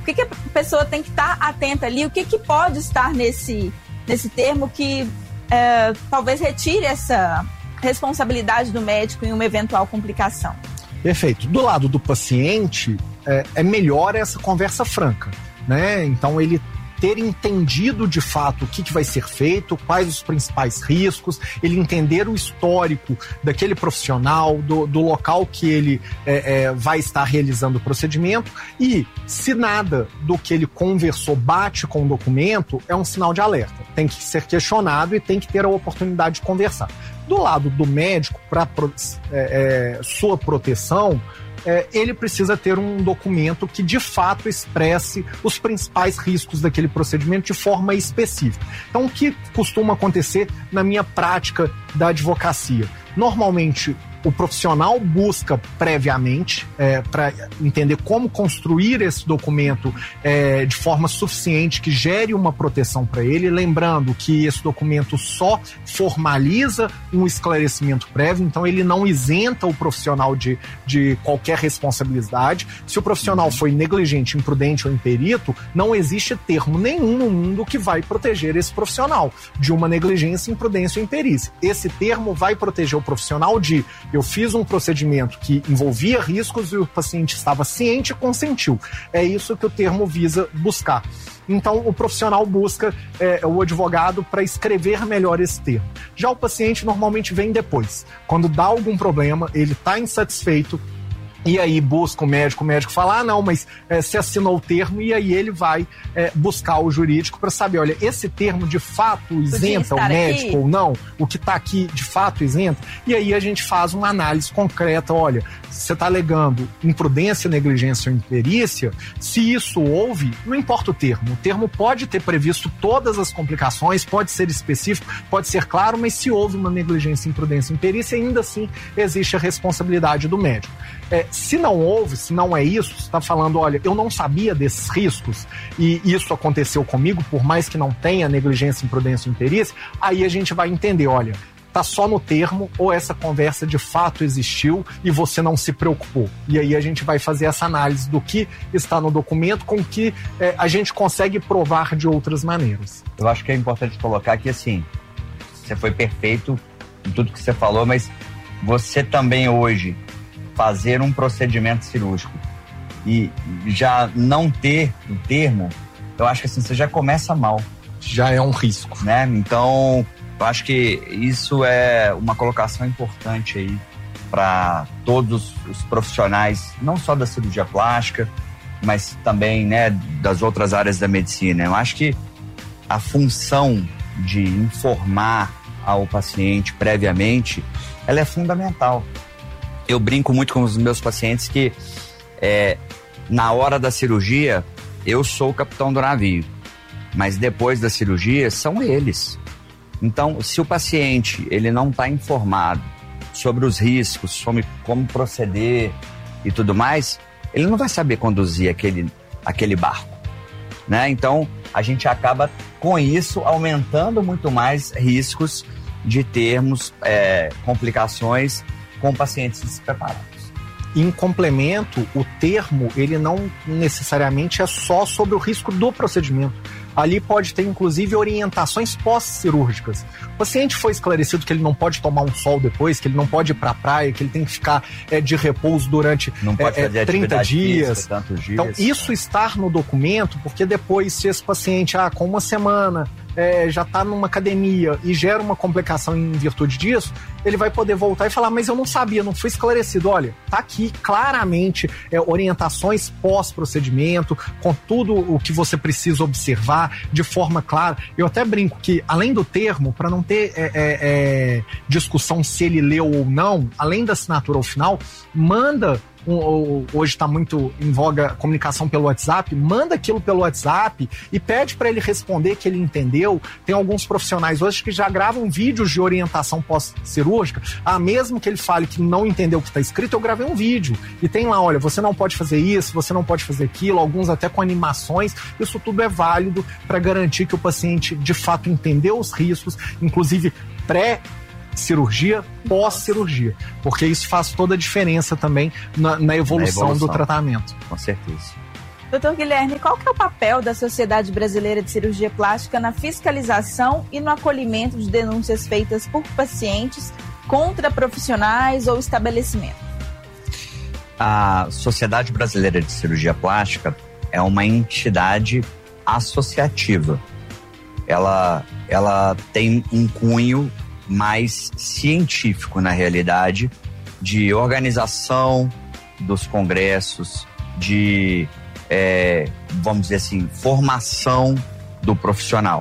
O que a pessoa tem que estar atenta ali? O que pode estar nesse termo que talvez retire essa responsabilidade do médico em uma eventual complicação? Perfeito. Do lado do paciente, é melhor essa conversa franca, né? Então, ele ter entendido de fato o que vai ser feito, quais os principais riscos, ele entender o histórico daquele profissional, do local que ele vai estar realizando o procedimento, e se nada do que ele conversou bate com o documento, é um sinal de alerta. Tem que ser questionado e tem que ter a oportunidade de conversar. Do lado do médico, para sua proteção, ele precisa ter um documento que de fato expresse os principais riscos daquele procedimento de forma específica. Então, o que costuma acontecer na minha prática da advocacia? Normalmente, o profissional busca previamente para entender como construir esse documento de forma suficiente que gere uma proteção para ele, lembrando que esse documento só formaliza um esclarecimento prévio, então ele não isenta o profissional de qualquer responsabilidade. Se o profissional foi negligente, imprudente ou imperito, não existe termo nenhum no mundo que vai proteger esse profissional de uma negligência, imprudência ou imperícia. Esse termo vai proteger o profissional de: eu fiz um procedimento que envolvia riscos e o paciente estava ciente e consentiu. É isso que o termo visa buscar. Então, o profissional busca o advogado para escrever melhor esse termo. Já o paciente normalmente vem depois. Quando dá algum problema, ele está insatisfeito, e aí busca o médico fala: não, mas você assinou o termo, e aí ele vai buscar o jurídico para saber, olha, esse termo de fato isenta o médico aqui? Ou não? O que está aqui de fato isenta? E aí a gente faz uma análise concreta: olha, você está alegando imprudência, negligência ou imperícia, se isso houve, não importa o termo pode ter previsto todas as complicações, pode ser específico, pode ser claro, mas se houve uma negligência, imprudência, imperícia, ainda assim existe a responsabilidade do médico. Se não houve, se não é isso, você está falando: olha, eu não sabia desses riscos e isso aconteceu comigo, por mais que não tenha negligência, imprudência ou imperícia, aí a gente vai entender, olha, tá só no termo ou essa conversa de fato existiu e você não se preocupou. E aí a gente vai fazer essa análise do que está no documento com que a gente consegue provar de outras maneiras. Eu acho que é importante colocar que, assim, você foi perfeito em tudo que você falou, mas você também hoje fazer um procedimento cirúrgico e já não ter o termo, eu acho que assim, você já começa mal. Já é um risco, né? Então, eu acho que isso é uma colocação importante aí para todos os profissionais, não só da cirurgia plástica, mas também, né, das outras áreas da medicina. Eu acho que a função de informar ao paciente previamente, ela é fundamental. Eu brinco muito com os meus pacientes que na hora da cirurgia eu sou o capitão do navio, mas depois da cirurgia são eles. Então, se o paciente ele não está informado sobre os riscos, sobre como proceder e tudo mais, ele não vai saber conduzir aquele barco, né? Então, a gente acaba com isso aumentando muito mais riscos de termos complicações com pacientes despreparados. Em complemento, o termo, ele não necessariamente é só sobre o risco do procedimento. Ali pode ter, inclusive, orientações pós-cirúrgicas. O paciente foi esclarecido que ele não pode tomar um sol depois, que ele não pode ir para a praia, que ele tem que ficar de repouso durante 30 dias. Física, tantos dias. Então, isso estar no documento, porque depois, se esse paciente, com uma semana, já está numa academia e gera uma complicação em virtude disso, ele vai poder voltar e falar: mas eu não sabia, não fui esclarecido. Olha, tá aqui claramente orientações pós-procedimento, com tudo o que você precisa observar de forma clara. Eu até brinco que, além do termo, para não ter discussão se ele leu ou não, além da assinatura ao final, manda. Hoje está muito em voga a comunicação pelo WhatsApp, manda aquilo pelo WhatsApp e pede para ele responder que ele entendeu. Tem alguns profissionais hoje que já gravam vídeos de orientação pós-cirúrgica. Mesmo que ele fale que não entendeu o que está escrito, eu gravei um vídeo. E tem lá, olha, você não pode fazer isso, você não pode fazer aquilo, alguns até com animações. Isso tudo é válido para garantir que o paciente de fato entendeu os riscos, inclusive cirurgia, pós-cirurgia, porque isso faz toda a diferença também na evolução do tratamento. Com certeza. Doutor Guilherme, qual que é o papel da Sociedade Brasileira de Cirurgia Plástica na fiscalização e no acolhimento de denúncias feitas por pacientes contra profissionais ou estabelecimentos? A Sociedade Brasileira de Cirurgia Plástica é uma entidade associativa. Ela tem um cunho mais científico, na realidade, de organização dos congressos, de vamos dizer assim, formação do profissional.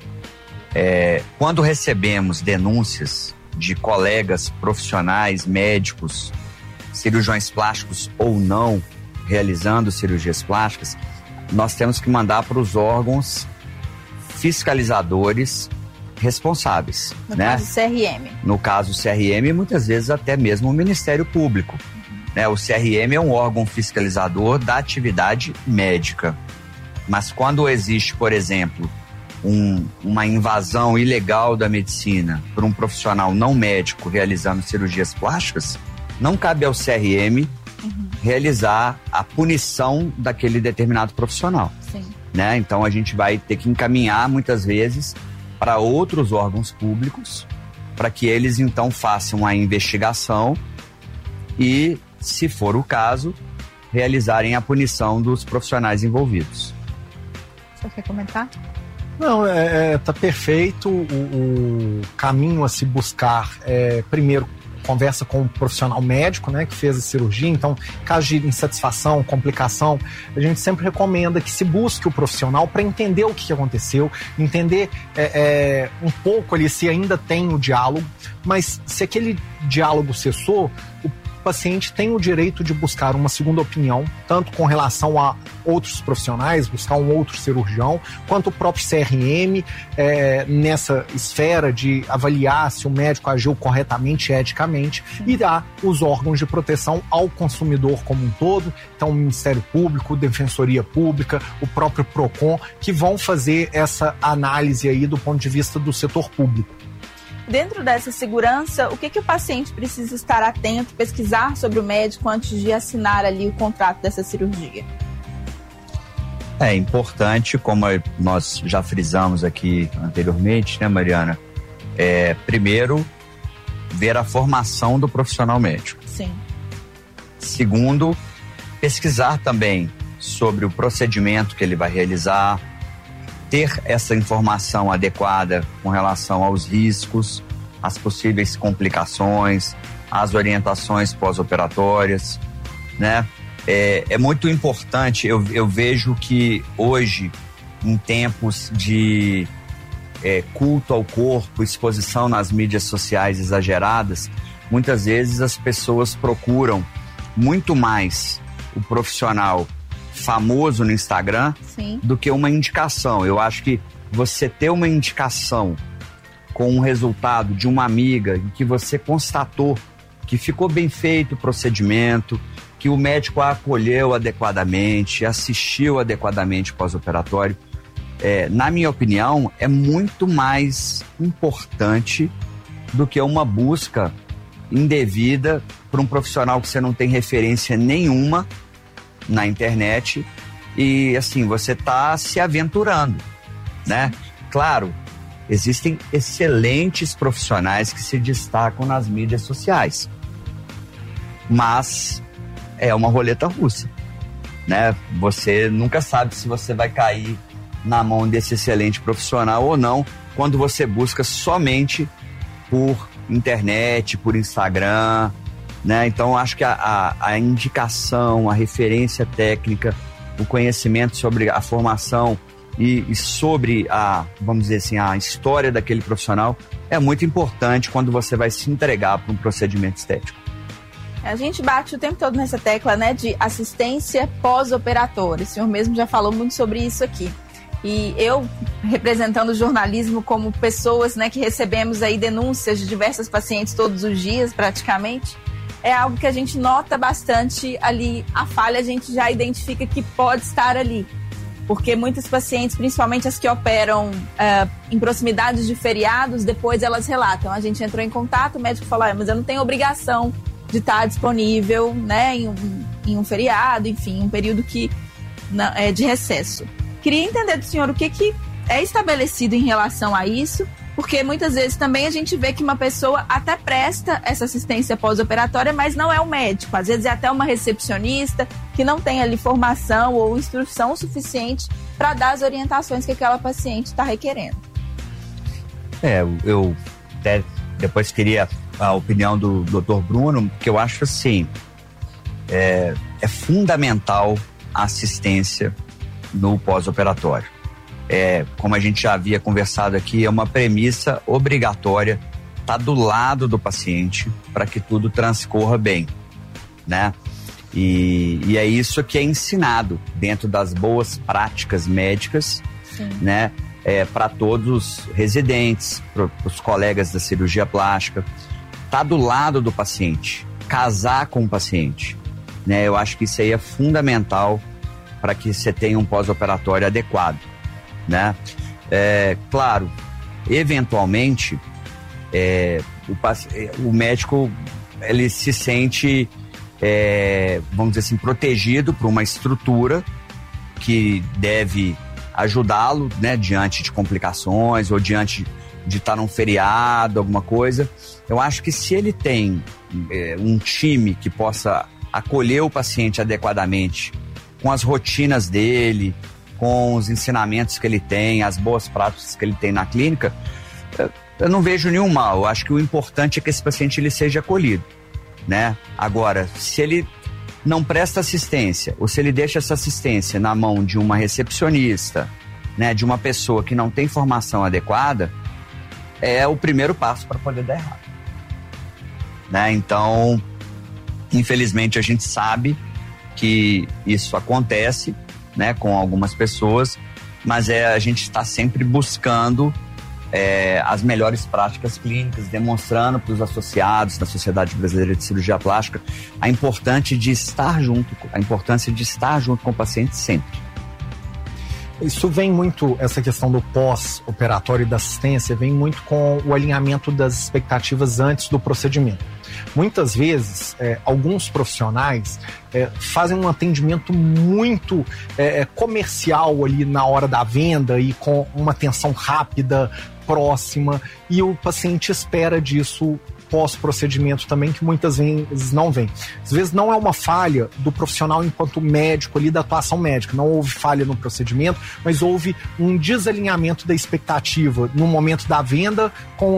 Quando recebemos denúncias de colegas profissionais, médicos, cirurgiões plásticos ou não, realizando cirurgias plásticas, nós temos que mandar para os órgãos fiscalizadores responsáveis. No caso, CRM. No caso, CRM, muitas vezes até mesmo o Ministério Público. O CRM é um órgão fiscalizador da atividade médica. Mas quando existe, por exemplo, uma invasão ilegal da medicina por um profissional não médico realizando cirurgias plásticas, não cabe ao CRM realizar a punição daquele determinado profissional. Sim. Então a gente vai ter que encaminhar muitas vezes para outros órgãos públicos para que eles então façam a investigação e, se for o caso, realizarem a punição dos profissionais envolvidos. Você quer comentar? Não, tá perfeito. O caminho a se buscar é, primeiro, conversa com o profissional médico, né, que fez a cirurgia. Então, caso de insatisfação, complicação, a gente sempre recomenda que se busque o profissional para entender o que aconteceu, entender um pouco ali se ainda tem o diálogo, mas se aquele diálogo cessou, o paciente tem o direito de buscar uma segunda opinião, tanto com relação a outros profissionais, buscar um outro cirurgião, quanto o próprio CRM, nessa esfera de avaliar se o médico agiu corretamente, eticamente, e dar os órgãos de proteção ao consumidor como um todo, então o Ministério Público, a Defensoria Pública, o próprio PROCON, que vão fazer essa análise aí do ponto de vista do setor público. Dentro dessa segurança, o que o paciente precisa estar atento, pesquisar sobre o médico antes de assinar ali o contrato dessa cirurgia? É importante, como nós já frisamos aqui anteriormente, né, Mariana? Primeiro, ver a formação do profissional médico. Sim. Segundo, pesquisar também sobre o procedimento que ele vai realizar, ter essa informação adequada com relação aos riscos, às possíveis complicações, às orientações pós-operatórias, né? É muito importante, eu vejo que hoje, em tempos de culto ao corpo, exposição nas mídias sociais exageradas, muitas vezes as pessoas procuram muito mais o profissional famoso no Instagram, sim, do que uma indicação. Eu acho que você ter uma indicação com um resultado de uma amiga em que você constatou que ficou bem feito o procedimento, que o médico a acolheu adequadamente, assistiu adequadamente pós-operatório, na minha opinião, é muito mais importante do que uma busca indevida por um profissional que você não tem referência nenhuma na internet e, assim, você está se aventurando, né? Claro, existem excelentes profissionais que se destacam nas mídias sociais, mas é uma roleta russa, né? Você nunca sabe se você vai cair na mão desse excelente profissional ou não quando você busca somente por internet, por Instagram, né? Então, acho que a indicação, a referência técnica, o conhecimento sobre a formação e sobre vamos dizer assim, a história daquele profissional é muito importante quando você vai se entregar para um procedimento estético. A gente bate o tempo todo nessa tecla, né, de assistência pós-operatória. O senhor mesmo já falou muito sobre isso aqui. E eu, representando o jornalismo como pessoas, né, que recebemos aí denúncias de diversas pacientes todos os dias, praticamente, é algo que a gente nota bastante ali. A falha a gente já identifica que pode estar ali. Porque muitas pacientes, principalmente as que operam em proximidades de feriados, depois elas relatam. A gente entrou em contato, o médico falou, mas eu não tenho obrigação de estar disponível, né, em um feriado, enfim, um período que de recesso. Queria entender do senhor o que é estabelecido em relação a isso, porque muitas vezes também a gente vê que uma pessoa até presta essa assistência pós-operatória, mas não é o médico. Às vezes é até uma recepcionista que não tem ali formação ou instrução suficiente para dar as orientações que aquela paciente está requerendo. Eu até depois queria a opinião do Dr. Bruno, que eu acho assim, é fundamental a assistência no pós-operatório. Como a gente já havia conversado aqui, é uma premissa obrigatória estar do lado do paciente para que tudo transcorra bem, né? E é isso que é ensinado dentro das boas práticas médicas, sim, né? Para todos os residentes, para os colegas da cirurgia plástica, estar do lado do paciente, casar com o paciente, né? Eu acho que isso aí é fundamental para que você tenha um pós-operatório adequado, né? Claro, eventualmente o médico ele se sente, vamos dizer assim, protegido por uma estrutura que deve ajudá-lo, né, diante de complicações ou diante de estar num feriado, alguma coisa. Eu acho que se ele tem um time que possa acolher o paciente adequadamente, com as rotinas dele, com os ensinamentos que ele tem, as boas práticas que ele tem na clínica, eu não vejo nenhum mal. Eu acho que o importante é que esse paciente ele seja acolhido, né? Agora, se ele não presta assistência, ou se ele deixa essa assistência na mão de uma recepcionista, né, de uma pessoa que não tem formação adequada, é o primeiro passo para poder dar errado, né? Então, infelizmente, a gente sabe que isso acontece, né, com algumas pessoas, mas a gente está sempre buscando as melhores práticas clínicas, demonstrando para os associados da Sociedade Brasileira de Cirurgia Plástica a importância de estar junto com o paciente sempre. Isso vem muito, essa questão do pós-operatório e da assistência, vem muito com o alinhamento das expectativas antes do procedimento. Muitas vezes, alguns profissionais fazem um atendimento muito comercial ali na hora da venda e com uma atenção rápida, próxima, e o paciente espera disso pós-procedimento também, que muitas vezes não vem. Às vezes não é uma falha do profissional enquanto médico ali, da atuação médica, não houve falha no procedimento, mas houve um desalinhamento da expectativa no momento da venda,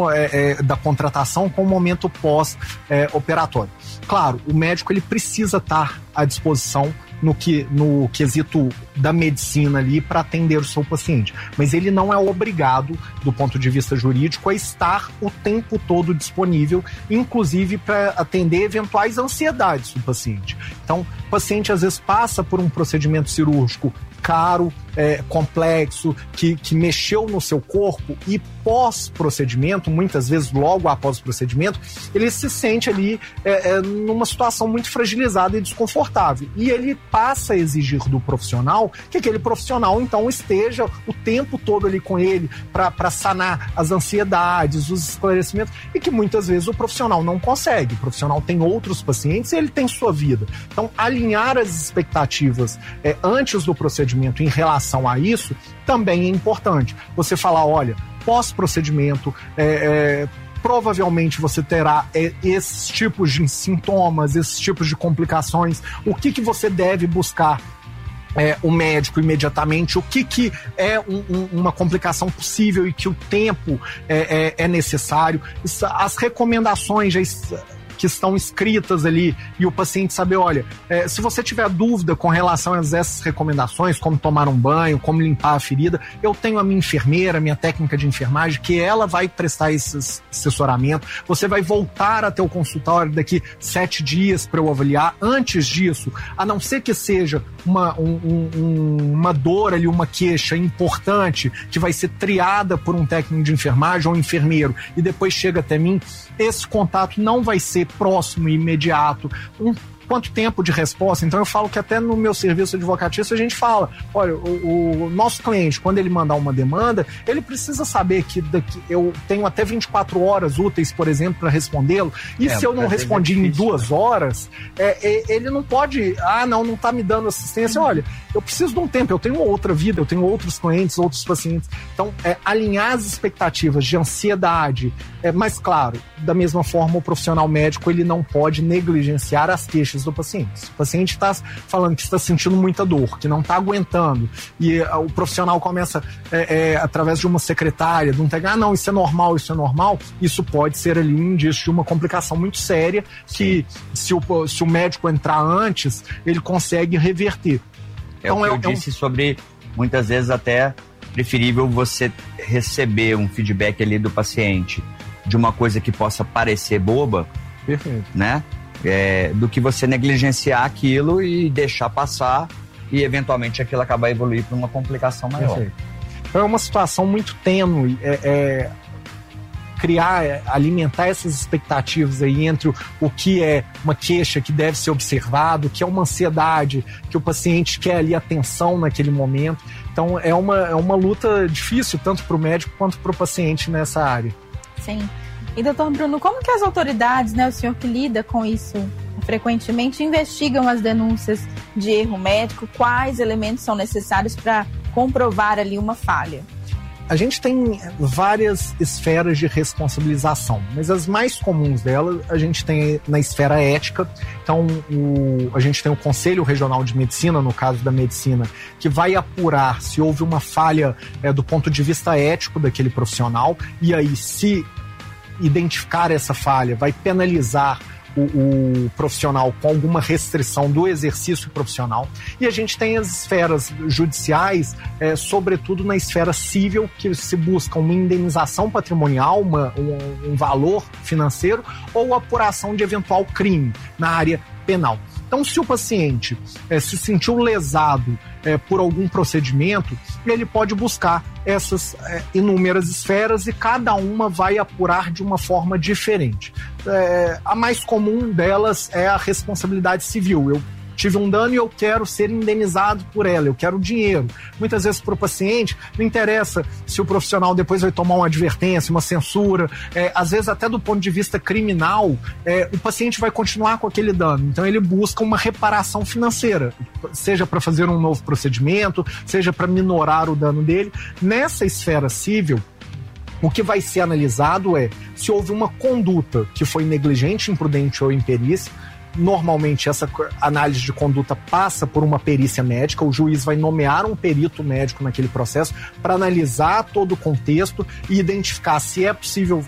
da contratação, com o momento pós-operatório. Claro, o médico ele precisa estar à disposição no quesito da medicina ali para atender o seu paciente, mas ele não é obrigado, do ponto de vista jurídico, a estar o tempo todo disponível, inclusive para atender eventuais ansiedades do paciente. Então, o paciente às vezes passa por um procedimento cirúrgico caro, complexo, que mexeu no seu corpo, e pós-procedimento, muitas vezes logo após o procedimento, ele se sente ali numa situação muito fragilizada e desconfortável. E ele passa a exigir do profissional que aquele profissional, então, esteja o tempo todo ali com ele para sanar as ansiedades, os esclarecimentos, e que muitas vezes o profissional não consegue. O profissional tem outros pacientes e ele tem sua vida. Então, alinhar as expectativas antes do procedimento em relação a isso também é importante. Você falar, olha, pós-procedimento, provavelmente você terá esses tipos de sintomas, esses tipos de complicações, o que você deve buscar o médico imediatamente, o que é uma complicação possível e que o tempo é necessário, as recomendações já que estão escritas ali, e o paciente saber, olha, se você tiver dúvida com relação a essas recomendações, como tomar um banho, como limpar a ferida, eu tenho a minha enfermeira, minha técnica de enfermagem, que ela vai prestar esse assessoramento. Você vai voltar até o consultório daqui 7 dias para eu avaliar. Antes disso, a não ser que seja uma dor ali, uma queixa importante, que vai ser triada por um técnico de enfermagem ou um enfermeiro, e depois chega até mim, esse contato não vai ser próximo e imediato. quanto tempo de resposta. Então eu falo que até no meu serviço advocatício a gente fala, olha, o nosso cliente, quando ele mandar uma demanda, ele precisa saber que eu tenho até 24 horas úteis, por exemplo, para respondê-lo, e se eu não respondi em 2 horas, ele não pode, não tá me dando assistência. Olha, eu preciso de um tempo, eu tenho outra vida, eu tenho outros clientes, outros pacientes. Então, alinhar as expectativas de ansiedade, mas claro, da mesma forma, o profissional médico, ele não pode negligenciar as queixas do paciente. Se o paciente está falando que está sentindo muita dor, que não está aguentando, e o profissional começa, através de uma secretária, de um não, isso é normal, isso pode ser ali um indício de uma complicação muito séria, que se o médico entrar antes, ele consegue reverter. Então, eu disse sobre, muitas vezes até preferível você receber um feedback ali do paciente de uma coisa que possa parecer boba, perfeito, né? Do que você negligenciar aquilo e deixar passar e eventualmente aquilo acabar evoluir para uma complicação maior. Perfeito. Então é uma situação muito tênue, alimentar essas expectativas aí entre o que é uma queixa que deve ser observado, o que é uma ansiedade, que o paciente quer ali atenção naquele momento. Então é uma luta difícil, tanto para o médico quanto para o paciente nessa área. Sim. E doutor Bruno, como que as autoridades, né, o senhor que lida com isso frequentemente, investigam as denúncias de erro médico? Quais elementos são necessários para comprovar ali uma falha? A gente tem várias esferas de responsabilização, mas as mais comuns delas a gente tem na esfera ética. Então, a gente tem o Conselho Regional de Medicina, no caso da medicina, que vai apurar se houve uma falha do ponto de vista ético daquele profissional, e aí, se identificar essa falha, vai penalizar o profissional com alguma restrição do exercício profissional. E a gente tem as esferas judiciais, sobretudo na esfera civil, que se busca uma indenização patrimonial, um valor financeiro, ou apuração de eventual crime na área penal. Então, se o paciente se sentiu lesado por algum procedimento, ele pode buscar essas inúmeras esferas e cada uma vai apurar de uma forma diferente. A mais comum delas é a responsabilidade civil. Eu tive um dano e eu quero ser indenizado por ela, eu quero dinheiro. Muitas vezes para o paciente não interessa se o profissional depois vai tomar uma advertência, uma censura, às vezes até do ponto de vista criminal, o paciente vai continuar com aquele dano, então ele busca uma reparação financeira, seja para fazer um novo procedimento, seja para minorar o dano dele. Nessa esfera civil, o que vai ser analisado é se houve uma conduta que foi negligente, imprudente ou imperícia. Normalmente essa análise de conduta passa por uma perícia médica, o juiz vai nomear um perito médico naquele processo para analisar todo o contexto e identificar se é possível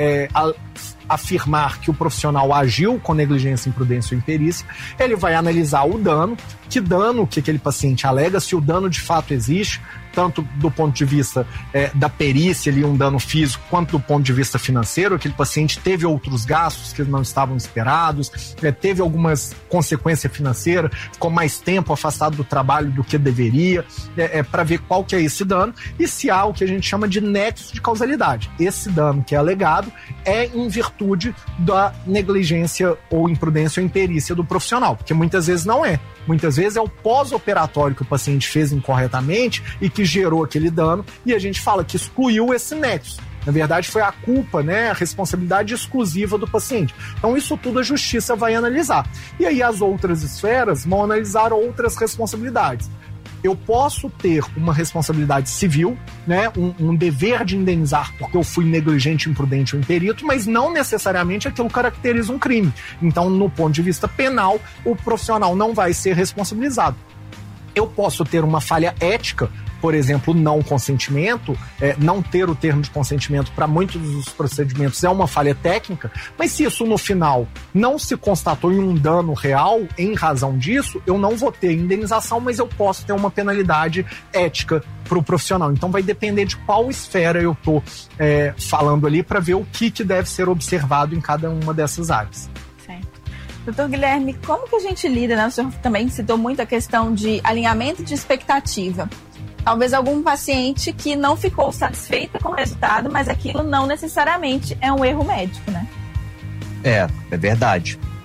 afirmar que o profissional agiu com negligência, imprudência ou imperícia. Ele vai analisar o dano, que aquele paciente alega, se o dano de fato existe, tanto do ponto de vista da perícia, ali, um dano físico, quanto do ponto de vista financeiro. Aquele paciente teve outros gastos que não estavam esperados, teve algumas consequências financeiras, ficou mais tempo afastado do trabalho do que deveria, para ver qual que é esse dano e se há o que a gente chama de nexo de causalidade. Esse dano que é alegado é em virtude da negligência ou imprudência ou imperícia do profissional, porque muitas vezes não é. Muitas vezes é o pós-operatório que o paciente fez incorretamente e que gerou aquele dano, e a gente fala que excluiu esse nexo. Na verdade, foi a culpa, a responsabilidade exclusiva do paciente. Então, isso tudo a justiça vai analisar. E aí as outras esferas vão analisar outras responsabilidades. Eu posso ter uma responsabilidade civil, um dever de indenizar porque eu fui negligente, imprudente ou imperito, mas não necessariamente aquilo caracteriza um crime. Então, no ponto de vista penal, o profissional não vai ser responsabilizado. Eu posso ter uma falha ética, por exemplo, não consentimento, não ter o termo de consentimento para muitos dos procedimentos é uma falha técnica, mas se isso no final não se constatou em um dano real em razão disso, eu não vou ter indenização, mas eu posso ter uma penalidade ética para o profissional. Então vai depender de qual esfera eu estou falando ali para ver o que deve ser observado em cada uma dessas áreas. Doutor Guilherme, como que a gente lida, O senhor também citou muito a questão de alinhamento de expectativa. Talvez algum paciente que não ficou satisfeito com o resultado, mas aquilo não necessariamente é um erro médico, É verdade.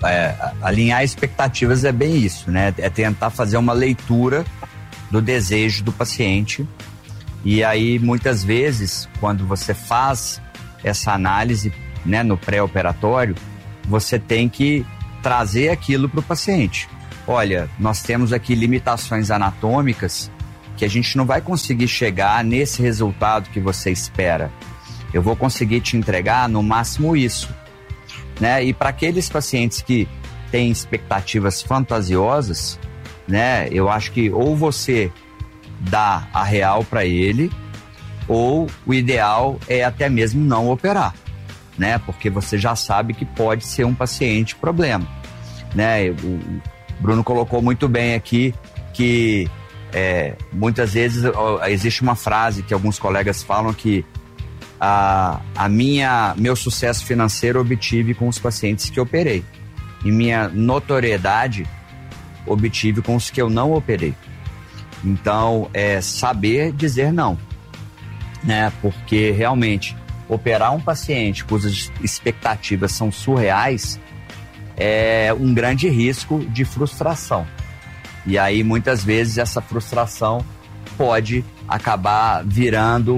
alinhar expectativas é bem isso, né? É tentar fazer uma leitura do desejo do paciente. E aí, muitas vezes, quando você faz essa análise, né, no pré-operatório, você tem que trazer aquilo para o paciente. Olha, nós temos aqui limitações anatômicas que a gente não vai conseguir chegar nesse resultado que você espera. Eu vou conseguir te entregar no máximo isso, né? E para aqueles pacientes que têm expectativas fantasiosas, né, eu acho que ou você dá a real para ele, ou o ideal é até mesmo não operar, né? Porque você já sabe que pode ser um paciente problema, né? O Bruno colocou muito bem aqui que muitas vezes existe uma frase que alguns colegas falam que meu sucesso financeiro obtive com os pacientes que operei e minha notoriedade obtive com os que eu não operei. Então, é saber dizer não, né? Porque realmente operar um paciente cujas expectativas são surreais é um grande risco de frustração. E aí, muitas vezes, essa frustração pode acabar virando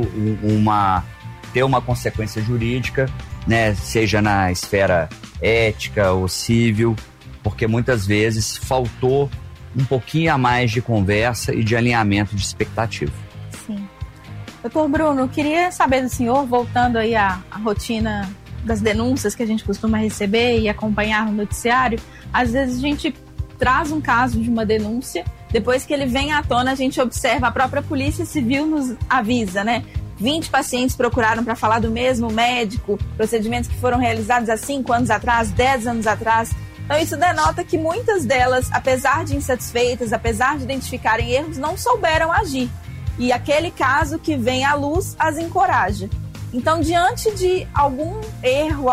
ter uma consequência jurídica, né? Seja na esfera ética ou civil, porque muitas vezes faltou um pouquinho a mais de conversa e de alinhamento de expectativa. Sim. Doutor Bruno, queria saber do senhor, voltando aí à rotina das denúncias que a gente costuma receber e acompanhar no noticiário, às vezes a gente traz um caso de uma denúncia, depois que ele vem à tona, a gente observa, a própria Polícia Civil nos avisa, né? 20 pacientes procuraram para falar do mesmo médico, procedimentos que foram realizados há 5 anos atrás, 10 anos atrás. Então isso denota que muitas delas, apesar de insatisfeitas, apesar de identificarem erros, não souberam agir. E aquele caso que vem à luz as encoraja. Então, diante de algum erro,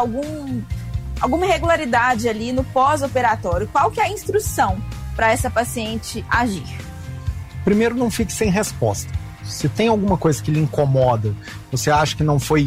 alguma irregularidade ali no pós-operatório, qual que é a instrução para essa paciente agir? Primeiro, não fique sem resposta. Se tem alguma coisa que lhe incomoda, você acha que não foi,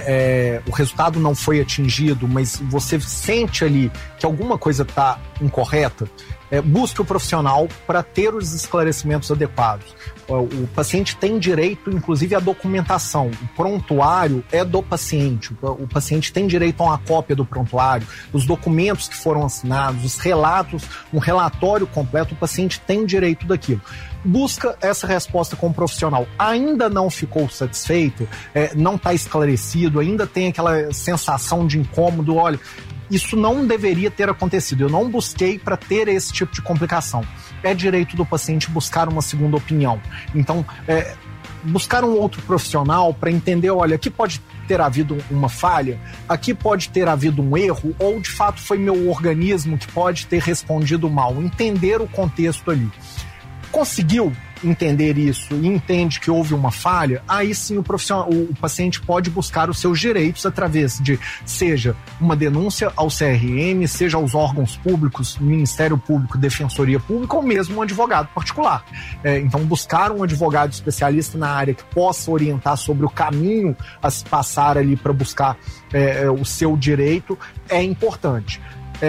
o resultado não foi atingido, mas você sente ali que alguma coisa está incorreta, busque o profissional para ter os esclarecimentos adequados. O paciente tem direito, inclusive, à documentação. O prontuário é do paciente. O paciente tem direito a uma cópia do prontuário, os documentos que foram assinados, os relatos, um relatório completo. O paciente tem direito daquilo. Busca essa resposta com o profissional. Ainda não ficou satisfeito, não está esclarecido, ainda tem aquela sensação de incômodo, olha, isso não deveria ter acontecido, eu não busquei para ter esse tipo de complicação. É direito do paciente buscar uma segunda opinião. Então, buscar um outro profissional para entender, olha, aqui pode ter havido uma falha, aqui pode ter havido um erro, ou de fato foi meu organismo que pode ter respondido mal. Entender o contexto ali. Conseguiu entender isso e entende que houve uma falha, aí sim o paciente pode buscar os seus direitos através de, seja uma denúncia ao CRM, seja aos órgãos públicos, Ministério Público, Defensoria Pública, ou mesmo um advogado particular. Então, buscar um advogado especialista na área que possa orientar sobre o caminho a se passar ali para buscar o seu direito é importante.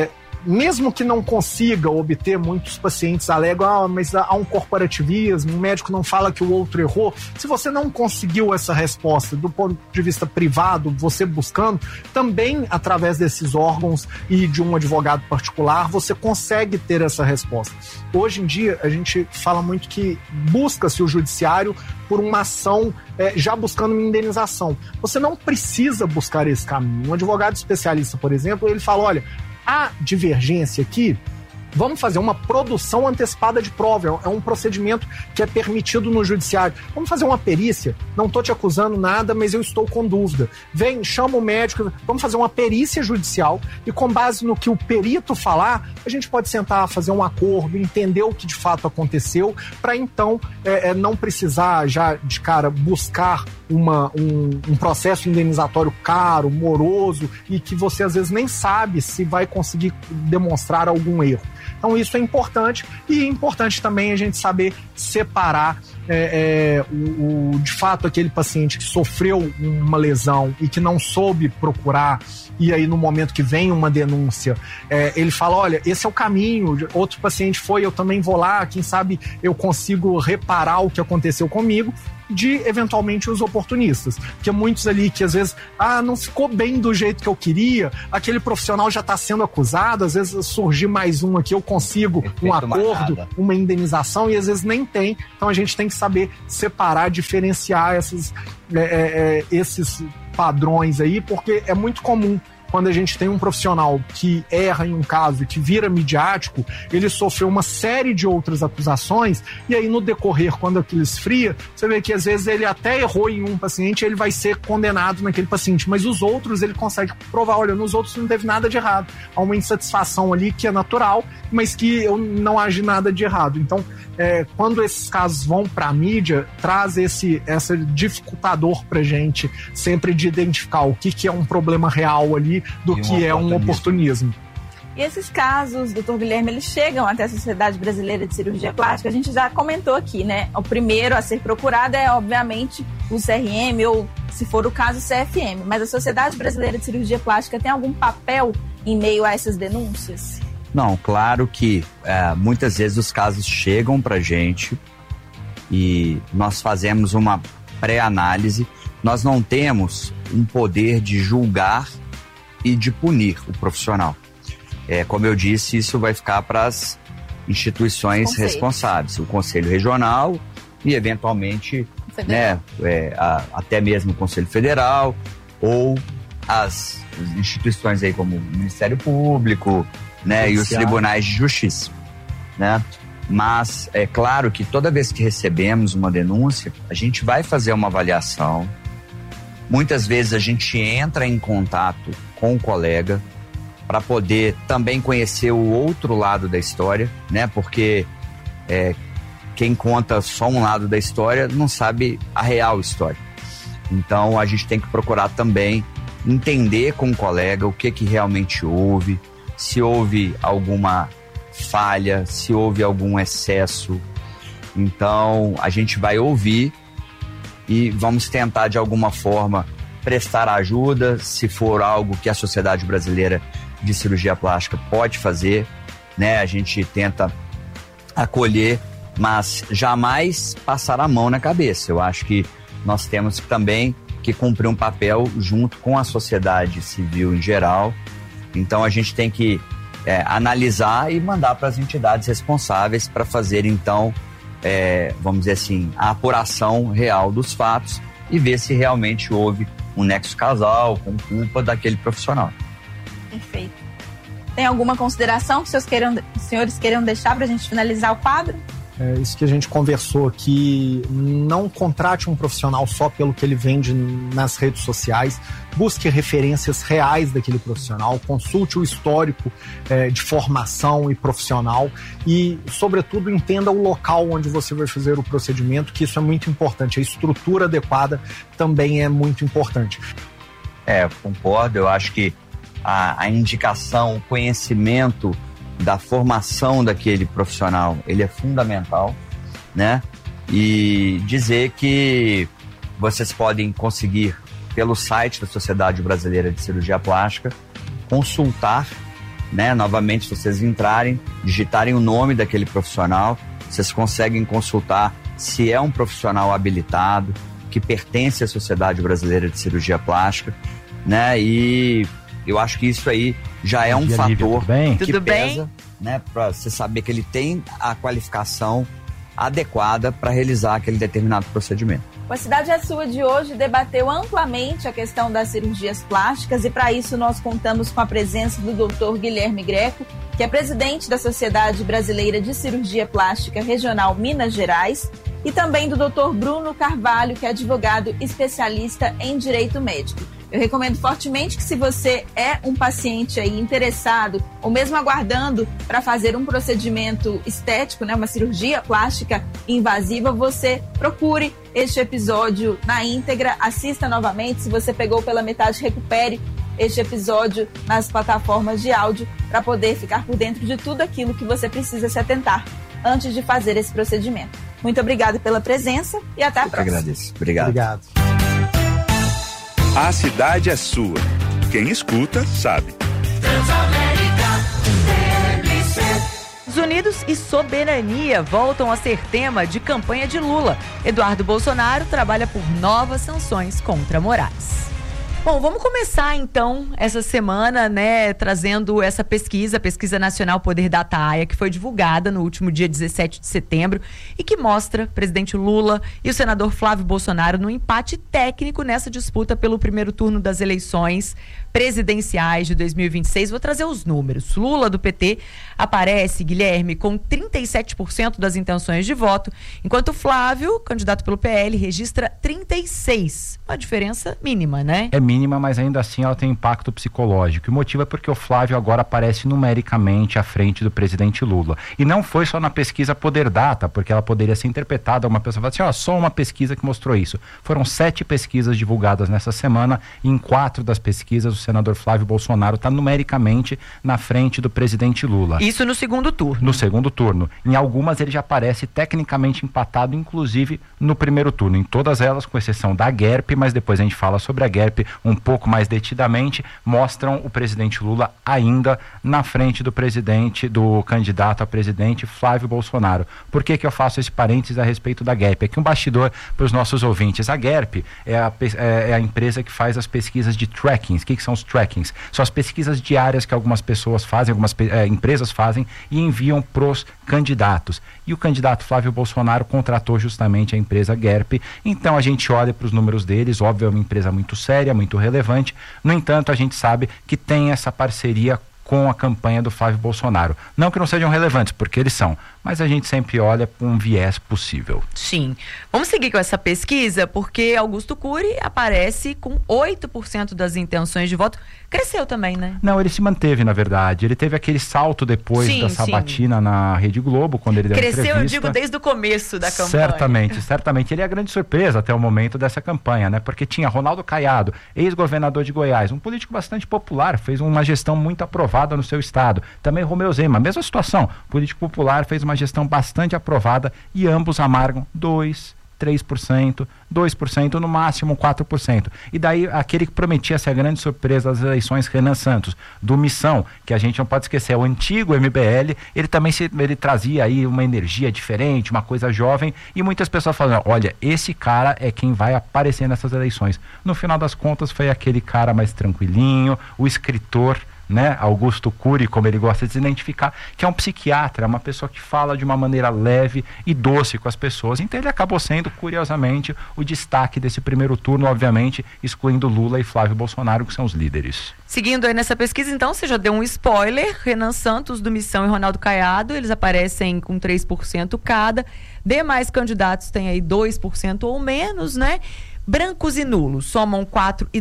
Mesmo que não consiga obter, muitos pacientes alegam, mas há um corporativismo, o médico não fala que o outro errou. Se você não conseguiu essa resposta do ponto de vista privado, você buscando, também através desses órgãos e de um advogado particular, você consegue ter essa resposta. Hoje em dia, a gente fala muito que busca-se o judiciário por uma ação já buscando uma indenização. Você não precisa buscar esse caminho. Um advogado especialista, por exemplo, ele fala, olha, a divergência aqui, vamos fazer uma produção antecipada de prova, é um procedimento que é permitido no judiciário. Vamos fazer uma perícia, não estou te acusando nada, mas eu estou com dúvida. Vem, chama o médico, vamos fazer uma perícia judicial e com base no que o perito falar, a gente pode sentar, fazer um acordo, entender o que de fato aconteceu, para então não precisar já de cara buscar um processo indenizatório caro, moroso e que você às vezes nem sabe se vai conseguir demonstrar algum erro. Então isso é importante, e é importante também a gente saber separar de fato aquele paciente que sofreu uma lesão e que não soube procurar, e aí no momento que vem uma denúncia, ele fala, olha, esse é o caminho, outro paciente foi, eu também vou lá, quem sabe eu consigo reparar o que aconteceu comigo, de eventualmente os oportunistas, porque muitos ali que às vezes não ficou bem do jeito que eu queria, aquele profissional já está sendo acusado, às vezes surgir mais um aqui, eu consigo um acordo, uma indenização, e às vezes nem tem. Então a gente tem que saber separar, diferenciar esses padrões aí, porque é muito comum quando a gente tem um profissional que erra em um caso e que vira midiático, ele sofreu uma série de outras acusações, e aí no decorrer, quando aquilo esfria, você vê que às vezes ele até errou em um paciente, ele vai ser condenado naquele paciente, mas os outros ele consegue provar, olha, nos outros não teve nada de errado, há uma insatisfação ali que é natural, mas que eu não agi nada de errado. Então, quando esses casos vão para a mídia, traz esse dificultador pra gente sempre de identificar o que é um problema real ali do que é um oportunismo. E esses casos, doutor Guilherme, eles chegam até a Sociedade Brasileira de Cirurgia Plástica, a gente já comentou aqui, né? O primeiro a ser procurado é, obviamente, o CRM ou, se for o caso, o CFM. Mas a Sociedade Brasileira de Cirurgia Plástica tem algum papel em meio a essas denúncias? Não, claro que muitas vezes os casos chegam pra gente e nós fazemos uma pré-análise. Nós não temos um poder de julgar e de punir o profissional. Como eu disse, isso vai ficar para as instituições responsáveis, o Conselho Regional e, eventualmente, até mesmo o Conselho Federal, ou as instituições aí como o Ministério Público, né, e os tribunais de justiça, né? Mas é claro que toda vez que recebemos uma denúncia, a gente vai fazer uma avaliação. Muitas vezes a gente entra em contato com o colega para poder também conhecer o outro lado da história, né? Porque quem conta só um lado da história não sabe a real história. Então a gente tem que procurar também entender com o colega o que realmente houve, se houve alguma falha, se houve algum excesso. Então a gente vai ouvir e vamos tentar de alguma forma prestar ajuda, se for algo que a Sociedade Brasileira de Cirurgia Plástica pode fazer, né? A gente tenta acolher, mas jamais passar a mão na cabeça. Eu acho que nós temos também que cumprir um papel junto com a sociedade civil em geral. Então a gente tem que analisar e mandar para as entidades responsáveis para fazer, então, vamos dizer assim, a apuração real dos fatos e ver se realmente houve um nexo causal com culpa daquele profissional. Perfeito. Tem alguma consideração que os senhores queiram deixar para a gente finalizar o quadro? Isso que a gente conversou aqui, não contrate um profissional só pelo que ele vende nas redes sociais, busque referências reais daquele profissional, consulte o histórico de formação e profissional e, sobretudo, entenda o local onde você vai fazer o procedimento, que isso é muito importante, a estrutura adequada também é muito importante. Concordo, eu acho que a indicação, o conhecimento da formação daquele profissional, ele é fundamental, né? E dizer que vocês podem conseguir, pelo site da Sociedade Brasileira de Cirurgia Plástica, consultar, né? Novamente, se vocês entrarem, digitarem o nome daquele profissional, vocês conseguem consultar se é um profissional habilitado, que pertence à Sociedade Brasileira de Cirurgia Plástica, né? E eu acho que isso aí já é um fator que pesa, né, para você saber que ele tem a qualificação adequada para realizar aquele determinado procedimento. O A Cidade é Sua de hoje debateu amplamente a questão das cirurgias plásticas e para isso nós contamos com a presença do Dr. Guilherme Greco, que é presidente da Sociedade Brasileira de Cirurgia Plástica Regional Minas Gerais, e também do Dr. Bruno Carvalho, que é advogado especialista em direito médico. Eu recomendo fortemente que, se você é um paciente aí interessado ou mesmo aguardando para fazer um procedimento estético, né, uma cirurgia plástica invasiva, você procure este episódio na íntegra, assista novamente. Se você pegou pela metade, recupere este episódio nas plataformas de áudio para poder ficar por dentro de tudo aquilo que você precisa se atentar antes de fazer esse procedimento. Muito obrigada pela presença e até a próxima. Eu agradeço. Obrigado. A cidade é sua. Quem escuta, sabe. Estados Unidos e soberania voltam a ser tema de campanha de Lula. Eduardo Bolsonaro trabalha por novas sanções contra Moraes. Bom, vamos começar então essa semana, né, trazendo essa pesquisa, a Pesquisa Nacional Poder Dataia, que foi divulgada no último dia 17 de setembro e que mostra o presidente Lula e o senador Flávio Bolsonaro no empate técnico nessa disputa pelo primeiro turno das eleições presidenciais de 2026. Vou trazer os números. Lula, do PT, aparece, Guilherme, com 37% das intenções de voto, enquanto Flávio, candidato pelo PL, registra 36%. Uma diferença mínima, né? É mínima, mas ainda assim ela tem impacto psicológico. O motivo é porque o Flávio agora aparece numericamente à frente do presidente Lula. E não foi só na pesquisa Poder Data, porque ela poderia ser interpretada, uma pessoa fala assim, só uma pesquisa que mostrou isso. Foram 7 pesquisas divulgadas nessa semana, e em 4 das pesquisas o senador Flávio Bolsonaro está numericamente na frente do presidente Lula. Isso no segundo turno. No segundo turno. Em algumas ele já aparece tecnicamente empatado, inclusive no primeiro turno. Em todas elas, com exceção da GERP, mas depois a gente fala sobre a GERP um pouco mais detidamente, mostram o presidente Lula ainda na frente do candidato a presidente Flávio Bolsonaro. Por que eu faço esse parênteses a respeito da GERP? Aqui um bastidor para os nossos ouvintes. A GERP é a empresa que faz as pesquisas de trackings. O que são os trackings? São as pesquisas diárias que algumas pessoas fazem, algumas empresas fazem e enviam pros candidatos. E o candidato Flávio Bolsonaro contratou justamente a empresa GERP. Então a gente olha para os números deles, óbvio, é uma empresa muito séria, muito relevante. No entanto, a gente sabe que tem essa parceria com a campanha do Flávio Bolsonaro. Não que não sejam relevantes, porque eles são, mas a gente sempre olha para um viés possível. Sim. Vamos seguir com essa pesquisa, porque Augusto Cury aparece com 8% das intenções de voto. Cresceu também, né? Não, ele se manteve, na verdade. Ele teve aquele salto depois da sabatina na Rede Globo, quando ele deu entrevista. Cresceu, eu digo, desde o começo da campanha. Certamente. Ele é a grande surpresa até o momento dessa campanha, né? Porque tinha Ronaldo Caiado, ex-governador de Goiás, um político bastante popular, fez uma gestão muito aprovada no seu estado. Também Romeu Zema, mesma situação, político popular, fez uma gestão bastante aprovada e ambos amargam 3%, 2%, no máximo 4%. E daí aquele que prometia ser a grande surpresa das eleições, Renan Santos, do Missão, que a gente não pode esquecer, o antigo MBL, ele também ele trazia aí uma energia diferente, uma coisa jovem, e muitas pessoas falam, olha, esse cara é quem vai aparecer nessas eleições. No final das contas foi aquele cara mais tranquilinho, o escritor, né, Augusto Cury, como ele gosta de se identificar, que é um psiquiatra, é uma pessoa que fala de uma maneira leve e doce com as pessoas. Então ele acabou sendo, curiosamente, o destaque desse primeiro turno, obviamente, excluindo Lula e Flávio Bolsonaro, que são os líderes. Seguindo aí nessa pesquisa, então, você já deu um spoiler, Renan Santos, do Missão, e Ronaldo Caiado, eles aparecem com 3% cada, demais candidatos têm aí 2% ou menos, né? Brancos e nulos somam 4% e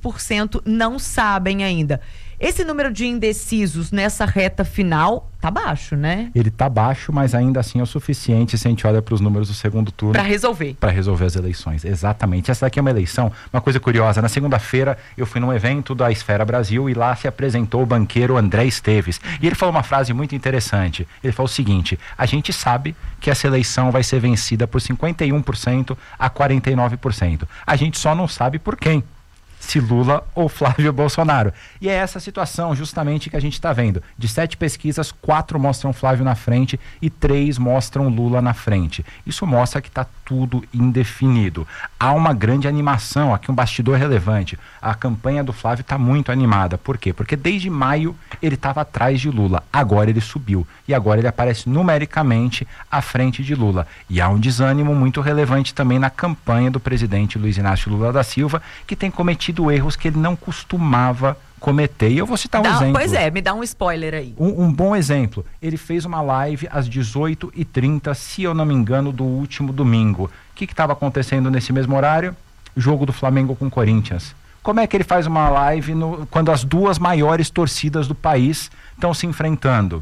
2% não sabem ainda. Esse número de indecisos nessa reta final tá baixo, né? Ele tá baixo, mas ainda assim é o suficiente se a gente olha para os números do segundo turno. Para resolver. Para resolver as eleições, exatamente. Essa daqui é uma eleição, uma coisa curiosa. Na segunda-feira eu fui num evento da Esfera Brasil e lá se apresentou o banqueiro André Esteves. E ele falou uma frase muito interessante. Ele falou o seguinte: a gente sabe que essa eleição vai ser vencida por 51% a 49%. A gente só não sabe por quem. Se Lula ou Flávio Bolsonaro. E é essa situação justamente que a gente está vendo. De 7 pesquisas, 4 mostram Flávio na frente e 3 mostram Lula na frente. Isso mostra que está tudo indefinido. Há uma grande animação, aqui um bastidor relevante. A campanha do Flávio está muito animada. Por quê? Porque desde maio ele estava atrás de Lula. Agora ele subiu. E agora ele aparece numericamente à frente de Lula. E há um desânimo muito relevante também na campanha do presidente Luiz Inácio Lula da Silva, que tem cometido erros que ele não costumava cometer. E eu vou citar um exemplo. Pois é, me dá um spoiler aí. Um bom exemplo. Ele fez uma live às 18h30, se eu não me engano, do último domingo. O que estava acontecendo nesse mesmo horário? Jogo do Flamengo com Corinthians. Como é que ele faz uma live quando as duas maiores torcidas do país estão se enfrentando?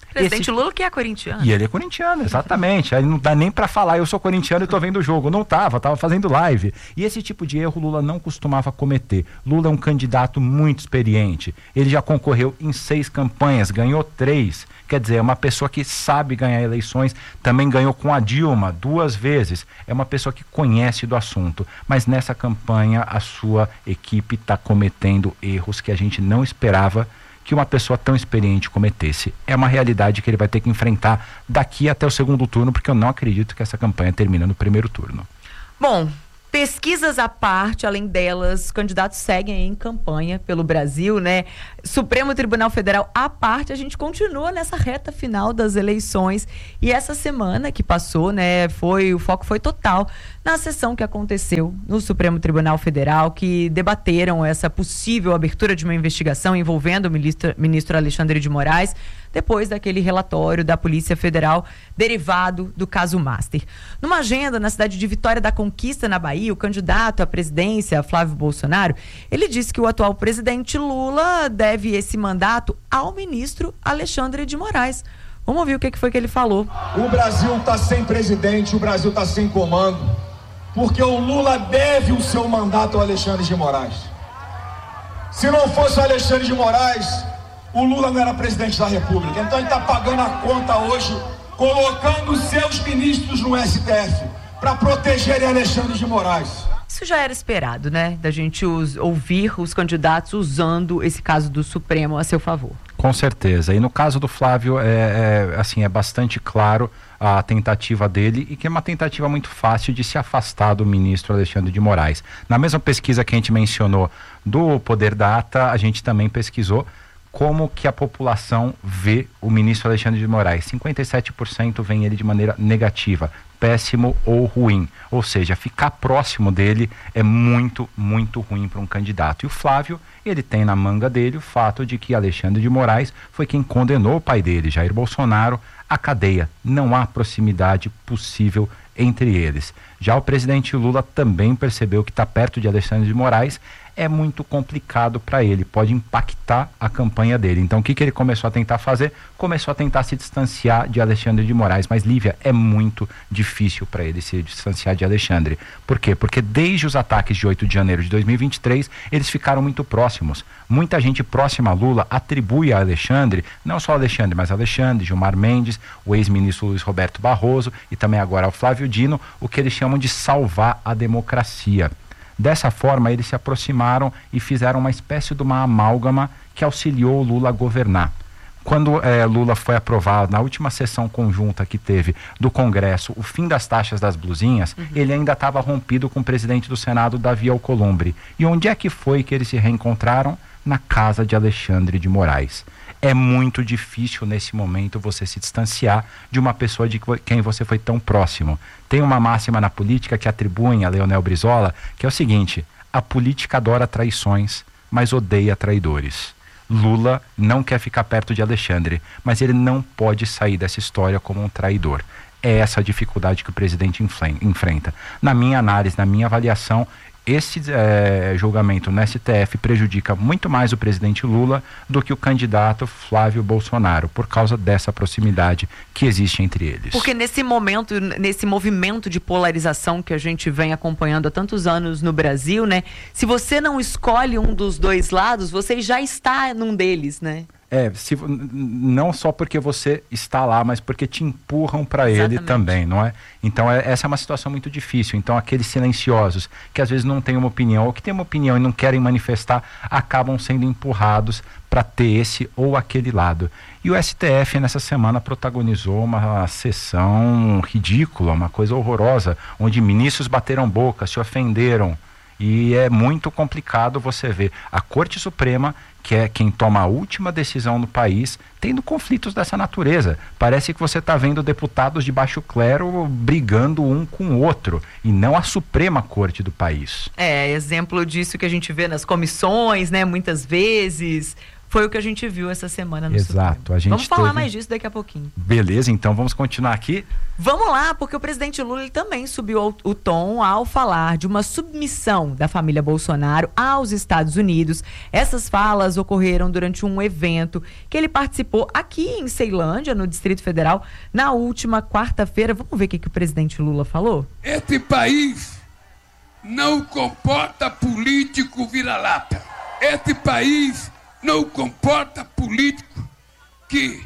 Presidente Lula que é corintiano. E ele é corintiano, exatamente. Aí não dá nem pra falar, eu sou corintiano e tô vendo o jogo. Não tava fazendo live. E esse tipo de erro Lula não costumava cometer. Lula é um candidato muito experiente. Ele já concorreu em 6 campanhas, ganhou 3. Quer dizer, é uma pessoa que sabe ganhar eleições, também ganhou com a Dilma 2 vezes. É uma pessoa que conhece do assunto. Mas nessa campanha, a sua equipe está cometendo erros que a gente não esperava que uma pessoa tão experiente cometesse. É uma realidade que ele vai ter que enfrentar daqui até o segundo turno, porque eu não acredito que essa campanha termine no primeiro turno. Bom, pesquisas à parte, além delas, candidatos seguem em campanha pelo Brasil, né? Supremo Tribunal Federal à parte, a gente continua nessa reta final das eleições. E essa semana que passou, né, o foco foi total na sessão que aconteceu no Supremo Tribunal Federal, que debateram essa possível abertura de uma investigação envolvendo o ministro Alexandre de Moraes, depois daquele relatório da Polícia Federal derivado do caso Master. Numa agenda na cidade de Vitória da Conquista, na Bahia, o candidato à presidência, Flávio Bolsonaro, ele disse que o atual presidente Lula deve esse mandato ao ministro Alexandre de Moraes. Vamos ouvir o que foi que ele falou. O Brasil está sem presidente, o Brasil está sem comando, porque o Lula deve o seu mandato ao Alexandre de Moraes. Se não fosse o Alexandre de Moraes, o Lula não era presidente da República. Então ele está pagando a conta hoje, colocando seus ministros no STF para protegerem Alexandre de Moraes. Isso já era esperado, né? Da gente ouvir os candidatos usando esse caso do Supremo a seu favor. Com certeza. E no caso do Flávio, é bastante claro a tentativa dele, e que é uma tentativa muito fácil de se afastar do ministro Alexandre de Moraes. Na mesma pesquisa que a gente mencionou do Poder Data, a gente também pesquisou como que a população vê o ministro Alexandre de Moraes. 57% vem ele de maneira negativa, péssimo ou ruim. Ou seja, ficar próximo dele é muito, muito ruim para um candidato. E o Flávio, ele tem na manga dele o fato de que Alexandre de Moraes foi quem condenou o pai dele, Jair Bolsonaro, à cadeia. Não há proximidade possível entre eles. Já o presidente Lula também percebeu que está perto de Alexandre de Moraes, é muito complicado para ele, pode impactar a campanha dele. Então o que ele começou a tentar fazer? Começou a tentar se distanciar de Alexandre de Moraes. Mas, Lívia, é muito difícil para ele se distanciar de Alexandre. Por quê? Porque desde os ataques de 8 de janeiro de 2023, eles ficaram muito próximos. Muita gente próxima a Lula atribui a Alexandre, não só Alexandre, mas Alexandre, Gilmar Mendes, o ex-ministro Luiz Roberto Barroso e também agora o Flávio Dino, o que eles chamam de salvar a democracia. Dessa forma, eles se aproximaram e fizeram uma espécie de uma amálgama que auxiliou o Lula a governar. Quando Lula foi aprovado, na última sessão conjunta que teve do Congresso, o fim das taxas das blusinhas, ele ainda estava rompido com o presidente do Senado, Davi Alcolumbre. E onde é que foi que eles se reencontraram? Na casa de Alexandre de Moraes. É muito difícil nesse momento você se distanciar de uma pessoa de quem você foi tão próximo. Tem uma máxima na política que atribuem a Leonel Brizola, que é o seguinte: a política adora traições, mas odeia traidores. Lula não quer ficar perto de Alexandre, mas ele não pode sair dessa história como um traidor. É essa a dificuldade que o presidente enfrenta. Na minha análise, na minha avaliação, esse julgamento no STF prejudica muito mais o presidente Lula do que o candidato Flávio Bolsonaro, por causa dessa proximidade que existe entre eles. Porque nesse momento, nesse movimento de polarização que a gente vem acompanhando há tantos anos no Brasil, né? Se você não escolhe um dos dois lados, você já está num deles, né? Não só porque você está lá, mas porque te empurram para ele também, não é? Então essa é uma situação muito difícil. Então aqueles silenciosos que às vezes não têm uma opinião, ou que têm uma opinião e não querem manifestar, acabam sendo empurrados para ter esse ou aquele lado. E o STF nessa semana protagonizou uma sessão ridícula, uma coisa horrorosa, onde ministros bateram boca, se ofenderam. E é muito complicado você ver a Corte Suprema, que é quem toma a última decisão no país, tendo conflitos dessa natureza. Parece que você está vendo deputados de baixo clero brigando um com o outro, e não a Suprema Corte do país. Exemplo disso que a gente vê nas comissões, né? Muitas vezes, Foi o que a gente viu essa semana no Exato. Supremo. Vamos falar mais disso daqui a pouquinho. Beleza, então vamos continuar aqui. Vamos lá, porque o presidente Lula ele também subiu o tom ao falar de uma submissão da família Bolsonaro aos Estados Unidos. Essas falas ocorreram durante um evento que ele participou aqui em Ceilândia, no Distrito Federal, na última quarta-feira. Vamos ver o que o presidente Lula falou? Este país não comporta político vira-lata. Este país não comporta político que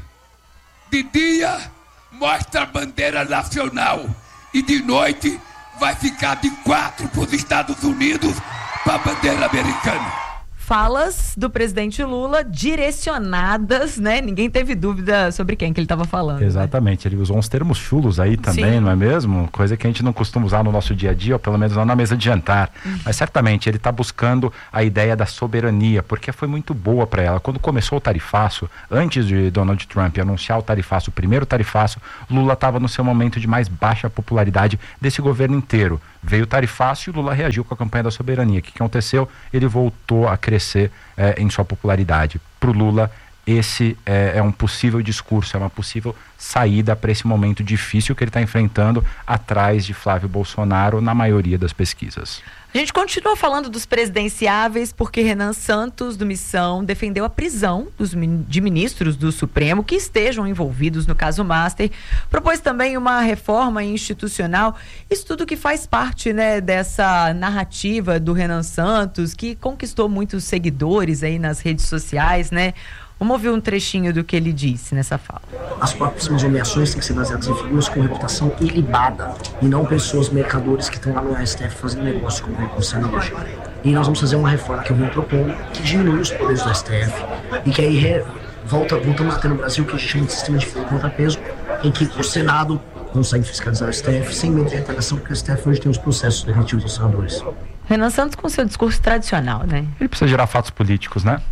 de dia mostra a bandeira nacional e de noite vai ficar de 4 para os Estados Unidos para a bandeira americana. Falas do presidente Lula direcionadas, né? Ninguém teve dúvida sobre quem que ele estava falando. Exatamente, né? Ele usou uns termos chulos aí também, não é mesmo? Coisa que a gente não costuma usar no nosso dia a dia, ou pelo menos não na mesa de jantar. Mas certamente ele está buscando a ideia da soberania, porque foi muito boa para ela. Quando começou o tarifaço, antes de Donald Trump anunciar o tarifaço, o primeiro tarifaço, Lula estava no seu momento de mais baixa popularidade desse governo inteiro. Veio o tarifaço e o Lula reagiu com a campanha da soberania. O que aconteceu? Ele voltou a crescer em sua popularidade. Para o Lula, esse é um possível discurso, é uma possível saída para esse momento difícil que ele está enfrentando atrás de Flávio Bolsonaro na maioria das pesquisas. A gente continua falando dos presidenciáveis porque Renan Santos, do Missão, defendeu a prisão de ministros do Supremo que estejam envolvidos no caso Master. Propôs também uma reforma institucional. Isso tudo que faz parte, né, dessa narrativa do Renan Santos, que conquistou muitos seguidores aí nas redes sociais, né? Vamos ouvir um trechinho do que ele disse nessa fala. As próximas nomeações têm que ser baseadas em figuras com reputação ilibada e não pessoas mercadores que estão lá no STF fazendo negócio, como vem acontecendo hoje. E nós vamos fazer uma reforma que eu venho propondo que diminui os poderes do STF e que aí voltamos a ter no Brasil o que a gente chama de sistema de freio contrapeso, em que o Senado consegue fiscalizar o STF sem medo de retaliação, porque o STF hoje tem os processos derretidos dos senadores. Renan Santos com seu discurso tradicional, né? Ele precisa gerar fatos políticos, né?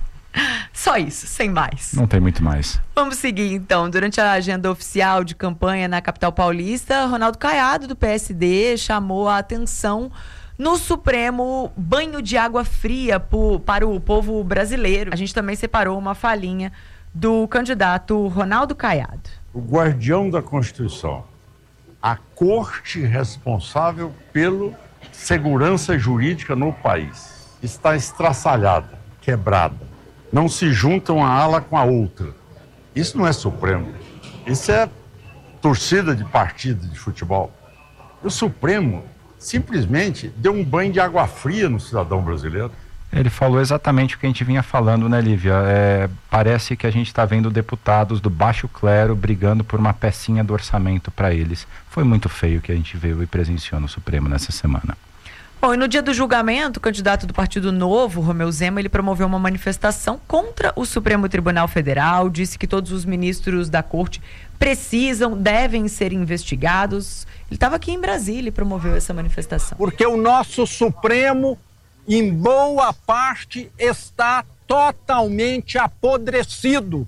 Só isso, sem mais. Não tem muito mais. Vamos seguir então. Durante a agenda oficial de campanha na capital paulista, Ronaldo Caiado, do PSD, chamou a atenção no Supremo banho de água fria para o povo brasileiro. A gente também separou uma falinha do candidato Ronaldo Caiado. O guardião da Constituição, a corte responsável pela segurança jurídica no país, está estraçalhada, quebrada. Não se juntam uma ala com a outra. Isso não é Supremo. Isso é torcida de partido de futebol. O Supremo simplesmente deu um banho de água fria no cidadão brasileiro. Ele falou exatamente o que a gente vinha falando, né, Lívia? Parece que a gente está vendo deputados do baixo clero brigando por uma pecinha do orçamento para eles. Foi muito feio o que a gente viu e presenciou no Supremo nessa semana. Bom, e no dia do julgamento, o candidato do Partido Novo, Romeu Zema, ele promoveu uma manifestação contra o Supremo Tribunal Federal, disse que todos os ministros da corte devem ser investigados. Ele estava aqui em Brasília e promoveu essa manifestação. Porque o nosso Supremo, em boa parte, está totalmente apodrecido.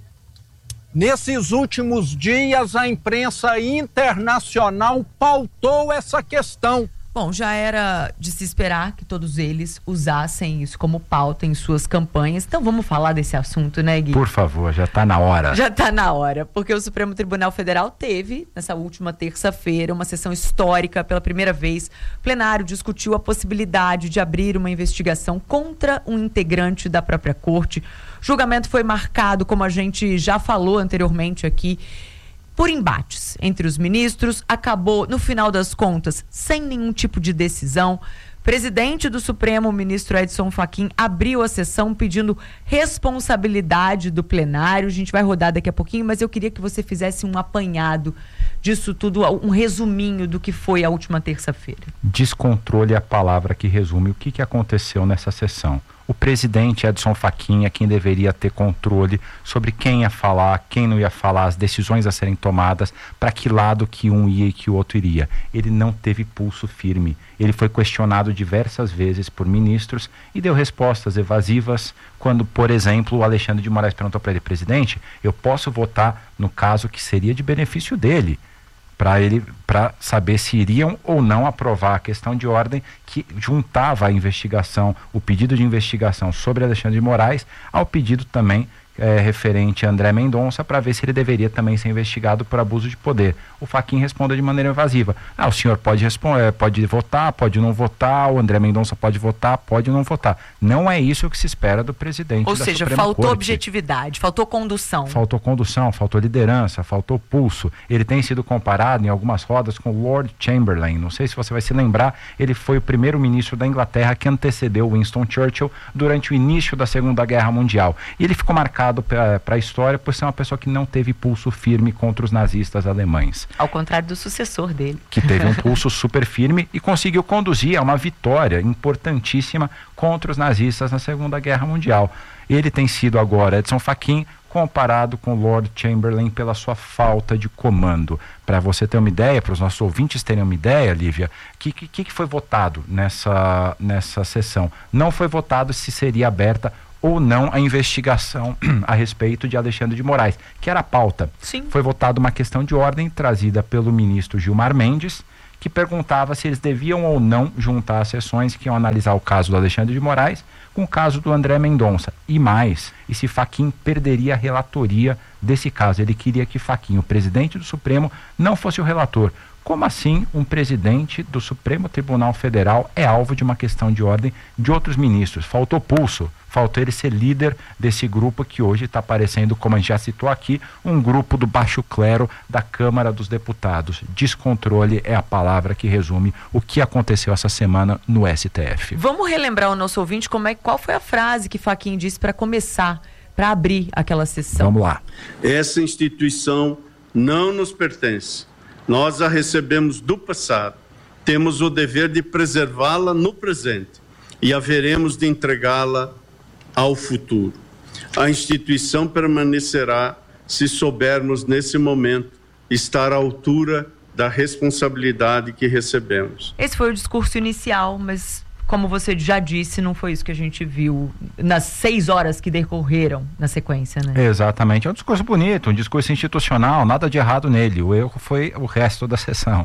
Nesses últimos dias, a imprensa internacional pautou essa questão. Bom, já era de se esperar que todos eles usassem isso como pauta em suas campanhas. Então vamos falar desse assunto, né, Gui? Por favor, já está na hora. Já está na hora, porque o Supremo Tribunal Federal teve, nessa última terça-feira, uma sessão histórica. Pela primeira vez, o plenário discutiu a possibilidade de abrir uma investigação contra um integrante da própria corte. O julgamento foi marcado, como a gente já falou anteriormente aqui, por embates entre os ministros, acabou, no final das contas, sem nenhum tipo de decisão. Presidente do Supremo, o ministro Edson Fachin, abriu a sessão pedindo responsabilidade do plenário. A gente vai rodar daqui a pouquinho, mas eu queria que você fizesse um apanhado disso tudo, um resuminho do que foi a última terça-feira. Descontrole é a palavra que resume o que aconteceu nessa sessão. O presidente Edson Fachin é quem deveria ter controle sobre quem ia falar, quem não ia falar, as decisões a serem tomadas, para que lado que um ia e que o outro iria. Ele não teve pulso firme. Ele foi questionado diversas vezes por ministros e deu respostas evasivas quando, por exemplo, o Alexandre de Moraes perguntou para ele: presidente, eu posso votar no caso que seria de benefício dele, para saber se iriam ou não aprovar a questão de ordem que juntava a investigação, o pedido de investigação sobre Alexandre de Moraes, ao pedido também referente a André Mendonça para ver se ele deveria também ser investigado por abuso de poder. O Fachin responde de maneira evasiva. O senhor pode responder, pode votar, pode não votar, o André Mendonça pode votar, pode não votar. Não é isso que se espera do presidente da Suprema Corte. Ou seja, faltou objetividade, faltou condução. Faltou condução, faltou liderança, faltou pulso. Ele tem sido comparado em algumas rodas com Lord Chamberlain. Não sei se você vai se lembrar, ele foi o primeiro-ministro da Inglaterra que antecedeu Winston Churchill durante o início da Segunda Guerra Mundial. E ele ficou marcado para a história por ser uma pessoa que não teve pulso firme contra os nazistas alemães. Ao contrário do sucessor dele. Que teve um pulso super firme e conseguiu conduzir a uma vitória importantíssima contra os nazistas na Segunda Guerra Mundial. Ele tem sido agora, Edson Fachin, comparado com Lord Chamberlain pela sua falta de comando. Para você ter uma ideia, para os nossos ouvintes terem uma ideia, Lívia, o que foi votado nessa sessão? Não foi votado se seria aberta ou não a investigação a respeito de Alexandre de Moraes, que era a pauta. Sim. Foi votada uma questão de ordem trazida pelo ministro Gilmar Mendes, que perguntava se eles deviam ou não juntar as sessões que iam analisar o caso do Alexandre de Moraes com o caso do André Mendonça. E mais, e se Fachin perderia a relatoria desse caso. Ele queria que Fachin, o presidente do Supremo, não fosse o relator. Como assim um presidente do Supremo Tribunal Federal é alvo de uma questão de ordem de outros ministros? Faltou pulso, faltou ele ser líder desse grupo que hoje está aparecendo, como a gente já citou aqui, um grupo do baixo clero da Câmara dos Deputados. Descontrole é a palavra que resume o que aconteceu essa semana no STF. Vamos relembrar o nosso ouvinte qual foi a frase que Fachin disse para começar, para abrir aquela sessão. Vamos lá. Essa instituição não nos pertence. Nós a recebemos do passado, temos o dever de preservá-la no presente e haveremos de entregá-la ao futuro. A instituição permanecerá se soubermos, nesse momento, estar à altura da responsabilidade que recebemos. Esse foi o discurso inicial, mas, como você já disse, não foi isso que a gente viu nas 6 horas que decorreram na sequência, né? Exatamente. É um discurso bonito, um discurso institucional, nada de errado nele. O erro foi o resto da sessão.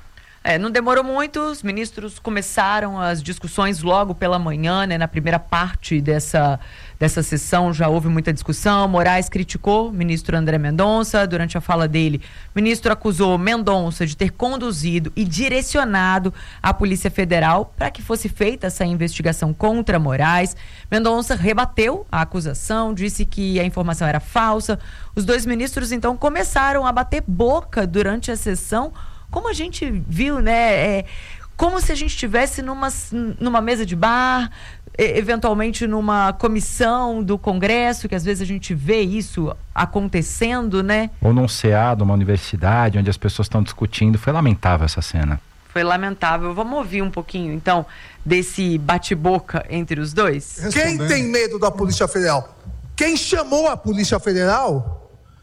Não demorou muito, os ministros começaram as discussões logo pela manhã, né? Na primeira parte dessa sessão já houve muita discussão. Moraes criticou o ministro André Mendonça. Durante a fala dele, o ministro acusou Mendonça de ter conduzido e direcionado a Polícia Federal para que fosse feita essa investigação contra Moraes. Mendonça rebateu a acusação, disse que a informação era falsa. Os dois ministros, então, começaram a bater boca durante a sessão, como a gente viu, né? Como se a gente estivesse numa mesa de bar, eventualmente numa comissão do Congresso, que às vezes a gente vê isso acontecendo, né? Ou num CA de uma universidade, onde as pessoas estão discutindo. Foi lamentável essa cena. Foi lamentável. Vamos ouvir um pouquinho, então, desse bate-boca entre os dois? Quem tem medo da Polícia Federal? Quem chamou a Polícia Federal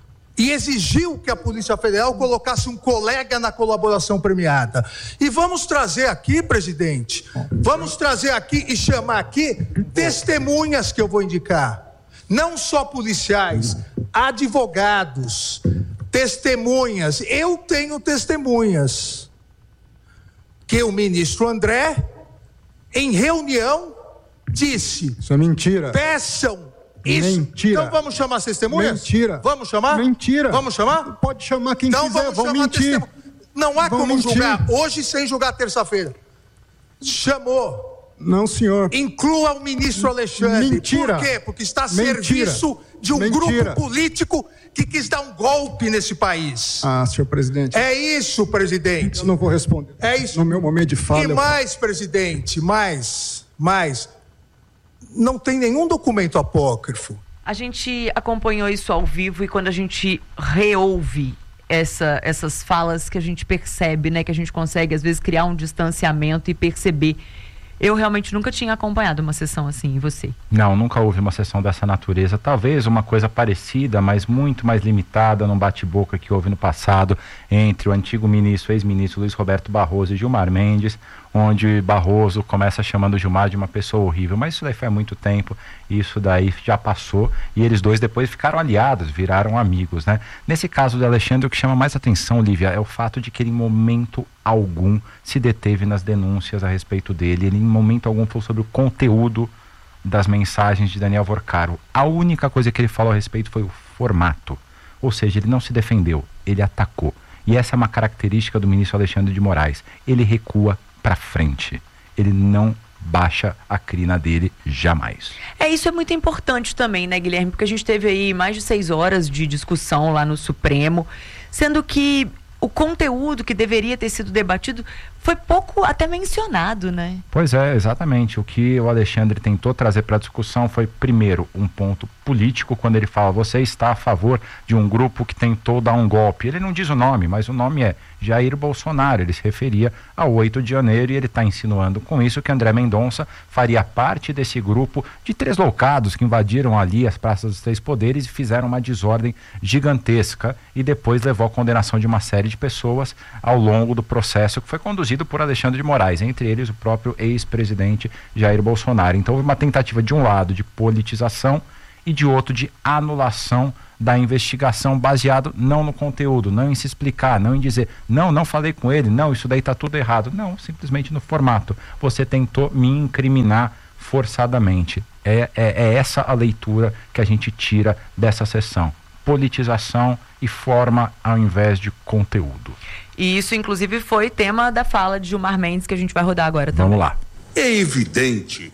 e exigiu que a Polícia Federal colocasse um colega na colaboração premiada. E vamos trazer aqui, presidente, vamos trazer aqui e chamar aqui testemunhas que eu vou indicar. Não só policiais, advogados, testemunhas. Eu tenho testemunhas que o ministro André, em reunião, disse... Isso é mentira. Peçam... Isso. Mentira. Então vamos chamar as testemunhas? Mentira. Vamos chamar? Mentira. Vamos chamar? Pode chamar quem então quiser, vão mentir. Não há vão como mentir. julgar hoje sem julgar terça-feira. Chamou. Não, senhor. Inclua o ministro Alexandre. Mentira. Por quê? Porque está a serviço de um grupo político que quis dar um golpe nesse país. Ah, senhor presidente. É isso, presidente. Eu não vou responder. É isso. No meu momento de fala. E mais, presidente, mais. Não tem nenhum documento apócrifo. A gente acompanhou isso ao vivo e quando a gente reouve essas falas que a gente percebe, né, que a gente consegue às vezes criar um distanciamento e perceber. Eu realmente nunca tinha acompanhado uma sessão assim, e você? Não, nunca houve uma sessão dessa natureza. Talvez uma coisa parecida, mas muito mais limitada num bate-boca que houve no passado entre o antigo ministro, ex-ministro Luiz Roberto Barroso e Gilmar Mendes, onde Barroso começa chamando Gilmar de uma pessoa horrível, mas isso daí foi há muito tempo, isso daí já passou, e eles dois depois ficaram aliados, viraram amigos, né? Nesse caso do Alexandre, o que chama mais atenção, Lívia, é o fato de que ele em momento algum se deteve nas denúncias a respeito dele, ele em momento algum falou sobre o conteúdo das mensagens de Daniel Vorcaro. A única coisa que ele falou a respeito foi o formato. Ou seja, ele não se defendeu, ele atacou. E essa é uma característica do ministro Alexandre de Moraes. Ele recua para frente. Ele não baixa a crina dele jamais. Isso é muito importante também, né, Guilherme? Porque a gente teve aí mais de 6 horas de discussão lá no Supremo, sendo que o conteúdo que deveria ter sido debatido foi pouco até mencionado, né? Pois é, exatamente. O que o Alexandre tentou trazer para a discussão foi, primeiro, um ponto político, quando ele fala, você está a favor de um grupo que tentou dar um golpe. Ele não diz o nome, mas o nome é Jair Bolsonaro. Ele se referia ao 8 de janeiro e ele está insinuando com isso que André Mendonça faria parte desse grupo de 3 loucados que invadiram ali as praças dos 3 poderes e fizeram uma desordem gigantesca e depois levou à condenação de uma série de pessoas ao longo do processo que foi conduzido por Alexandre de Moraes, entre eles o próprio ex-presidente Jair Bolsonaro. Então houve uma tentativa de um lado de politização e de outro de anulação da investigação, baseado não no conteúdo, não em se explicar, não em dizer, não falei com ele, não, isso daí está tudo errado. Não, simplesmente no formato. Você tentou me incriminar forçadamente. É essa a leitura que a gente tira dessa sessão. Politização e forma ao invés de conteúdo. E isso, inclusive, foi tema da fala de Gilmar Mendes, que a gente vai rodar agora também. Vamos lá. É evidente,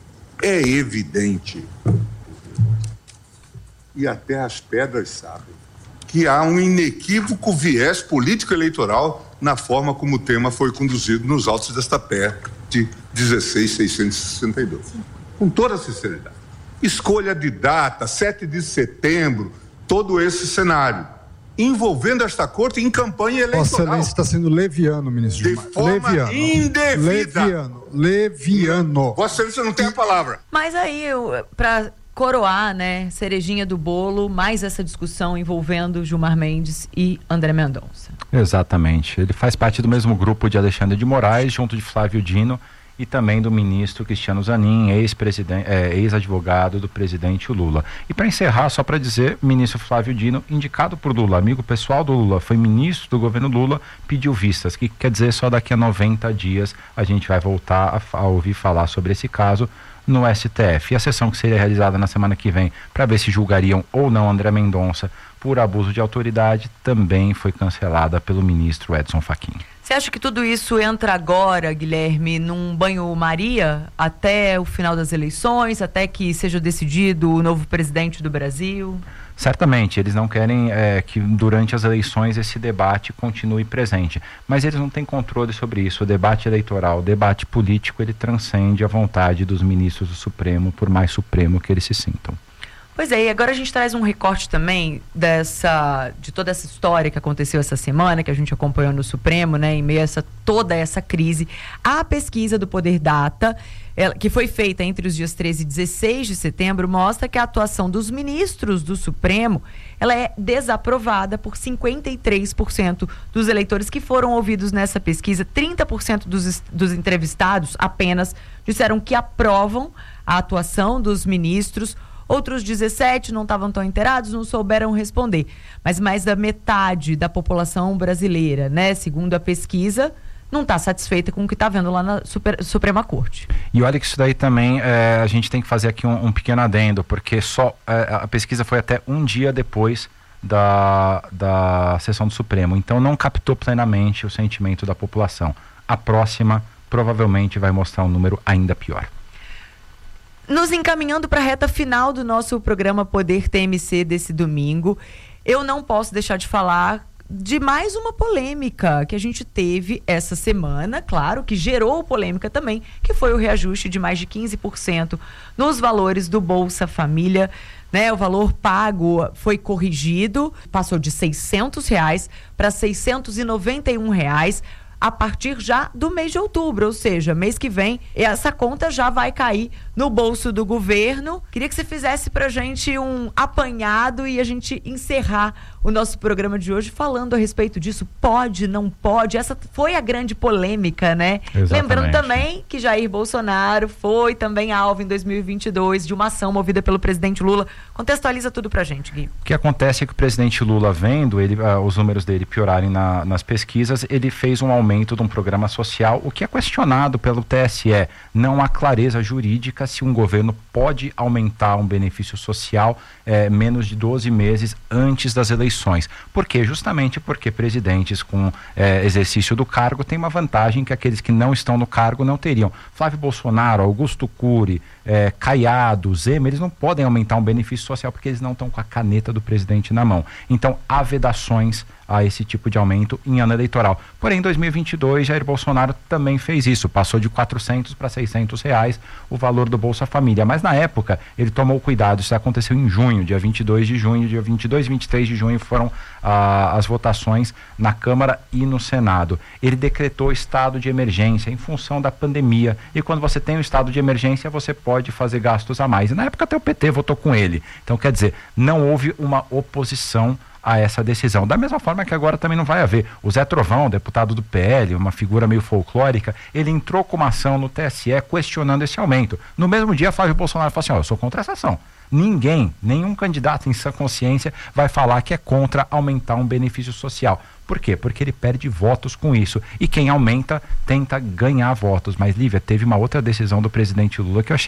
e até as pedras sabem, que há um inequívoco viés político-eleitoral na forma como o tema foi conduzido nos autos desta PEC de 16.662. Com toda sinceridade. Escolha de data, 7 de setembro, todo esse cenário, envolvendo esta corte em campanha eleitoral. Vossa Excelência está sendo leviano, ministro Gilmar. De forma indevida. Leviano. Vossa Excelência não tem a palavra. Mas aí, para coroar, né, cerejinha do bolo, mais essa discussão envolvendo Gilmar Mendes e André Mendonça. Exatamente. Ele faz parte do mesmo grupo de Alexandre de Moraes, junto de Flávio Dino e também do ministro Cristiano Zanin, ex-advogado do presidente Lula. E para encerrar, só para dizer, ministro Flávio Dino, indicado por Lula, amigo pessoal do Lula, foi ministro do governo Lula, pediu vistas, que quer dizer só daqui a 90 dias a gente vai voltar a ouvir falar sobre esse caso no STF. E a sessão que seria realizada na semana que vem para ver se julgariam ou não André Mendonça por abuso de autoridade também foi cancelada pelo ministro Edson Fachin. Você acha que tudo isso entra agora, Guilherme, num banho-maria até o final das eleições, até que seja decidido o novo presidente do Brasil? Certamente, eles não querem que durante as eleições esse debate continue presente, mas eles não têm controle sobre isso. O debate eleitoral, o debate político, ele transcende a vontade dos ministros do Supremo, por mais supremo que eles se sintam. Pois é, e agora a gente traz um recorte também de toda essa história que aconteceu essa semana, que a gente acompanhou no Supremo, né, em meio a toda essa crise. A pesquisa do Poder Data, que foi feita entre os dias 13 e 16 de setembro, mostra que a atuação dos ministros do Supremo, ela é desaprovada por 53% dos eleitores que foram ouvidos nessa pesquisa. 30% dos entrevistados apenas disseram que aprovam a atuação dos ministros. Outros 17 não estavam tão inteirados, não souberam responder. Mas mais da metade da população brasileira, né, segundo a pesquisa, não está satisfeita com o que está vendo lá na Suprema Corte. E olha que isso daí também, a gente tem que fazer aqui um pequeno adendo, porque a pesquisa foi até um dia depois da sessão do Supremo, então não captou plenamente o sentimento da população. A próxima provavelmente vai mostrar um número ainda pior. Nos encaminhando para a reta final do nosso programa Poder TMC desse domingo, eu não posso deixar de falar de mais uma polêmica que a gente teve essa semana, claro, que gerou polêmica também, que foi o reajuste de mais de 15% nos valores do Bolsa Família, né? O valor pago foi corrigido, passou de R$600 para R$691 a partir já do mês de outubro, ou seja, mês que vem, essa conta já vai cair no bolso do governo. Queria que você fizesse pra gente um apanhado e a gente encerrar o nosso programa de hoje falando a respeito disso. Pode, não pode? Essa foi a grande polêmica, né? Exatamente. Lembrando também que Jair Bolsonaro foi também alvo em 2022 de uma ação movida pelo presidente Lula. Contextualiza tudo pra gente, Gui. O que acontece é que o presidente Lula, vendo os números dele piorarem nas pesquisas, ele fez um aumento aumento de um programa social, o que é questionado pelo TSE. Não há clareza jurídica se um governo pode aumentar um benefício social menos de 12 meses antes das eleições. Por quê? Justamente porque presidentes com exercício do cargo têm uma vantagem que aqueles que não estão no cargo não teriam. Flávio Bolsonaro, Augusto Cury, Caiado, Zema, eles não podem aumentar um benefício social porque eles não estão com a caneta do presidente na mão. Então, há vedações a esse tipo de aumento em ano eleitoral. Porém, em 2022, Jair Bolsonaro também fez isso, passou de R$400 para R$600 o valor do Bolsa Família, mas na época ele tomou cuidado, isso aconteceu em junho, dia 22 de junho, dia 22 e 23 de junho foram as votações na Câmara e no Senado. Ele decretou estado de emergência em função da pandemia, e quando você tem um estado de emergência, você pode fazer gastos a mais, e na época até o PT votou com ele. Então, quer dizer, não houve uma oposição a essa decisão. Da mesma forma que agora também não vai haver. O Zé Trovão, deputado do PL, uma figura meio folclórica, ele entrou com uma ação no TSE questionando esse aumento. No mesmo dia, Flávio Bolsonaro falou assim, eu sou contra essa ação. Nenhum candidato em sã consciência vai falar que é contra aumentar um benefício social. Por quê? Porque ele perde votos com isso. E quem aumenta tenta ganhar votos. Mas, Lívia, teve uma outra decisão do presidente Lula que eu achei